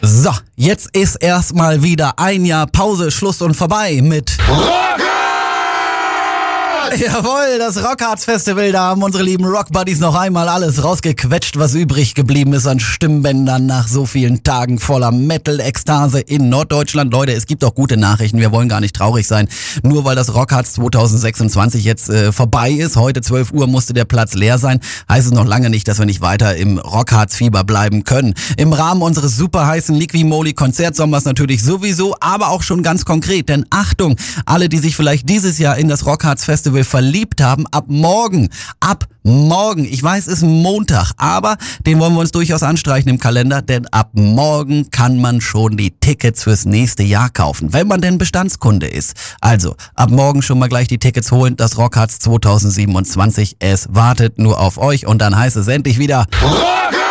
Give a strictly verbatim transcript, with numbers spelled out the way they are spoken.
So, jetzt ist erstmal wieder ein Jahr Pause, Schluss und vorbei mit Rockharz! Jawohl, das Rockharz Festival, da haben unsere lieben Rockbuddies noch einmal alles rausgequetscht, was übrig geblieben ist an Stimmbändern nach so vielen Tagen voller Metal-Ekstase in Norddeutschland. Leute, es gibt auch gute Nachrichten, wir wollen gar nicht traurig sein. Nur weil das Rockharz zwanzig sechsundzwanzig jetzt äh, vorbei ist, heute zwölf Uhr musste der Platz leer sein, heißt es noch lange nicht, dass wir nicht weiter im Rockharz-Fieber bleiben können. Im Rahmen unseres super heißen Liqui-Moly-Konzertsommers natürlich sowieso, aber auch schon ganz konkret, denn Achtung, alle, die sich vielleicht dieses Jahr in das Rockharz Festival verliebt haben, ab morgen, ab morgen, ich weiß, es ist Montag, aber den wollen wir uns durchaus anstreichen im Kalender, denn ab morgen kann man schon die Tickets fürs nächste Jahr kaufen, wenn man denn Bestandskunde ist. Also, ab morgen schon mal gleich die Tickets holen, das Rockharz zwanzig siebenundzwanzig, es wartet nur auf euch und dann heißt es endlich wieder Rockharz!